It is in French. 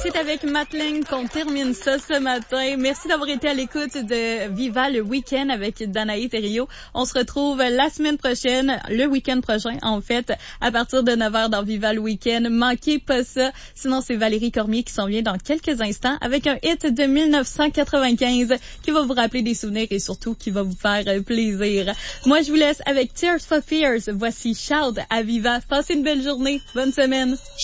c'est avec Matling qu'on termine ça ce matin. Merci d'avoir été à l'écoute de Viva le week-end avec Danaï Thériault. On se retrouve la semaine prochaine, le week-end prochain, en fait, à partir de 9h dans Viva le week-end. Manquez pas ça. Sinon, c'est Valérie Cormier qui s'en vient dans quelques instants avec un hit de 1995 qui va vous rappeler des souvenirs et surtout qui va vous faire plaisir. Moi, je vous laisse avec Tears for Fears. Voici Shout à Viva. Passez une belle journée. Bonne semaine.